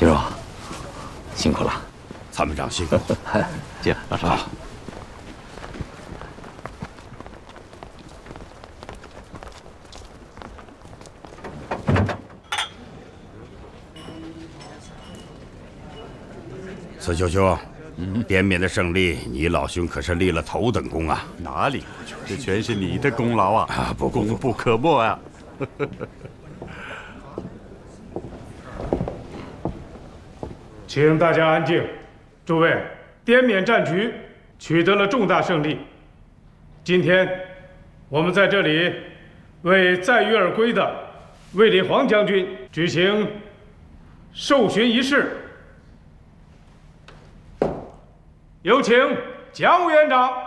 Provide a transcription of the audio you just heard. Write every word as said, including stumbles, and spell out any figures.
师傅，辛苦了。 参谋长辛苦。 进，老师。好。 此舅兄，嗯，滇缅的胜利，你老兄可是立了头等功啊！ 哪里，这全是你的功劳啊！ 啊，不， 功不可没啊！ 请大家安静，诸位，滇缅战局取得了重大胜利。今天，我们在这里为载誉而归的卫立煌将军举行授勋仪式。有请蒋委员长。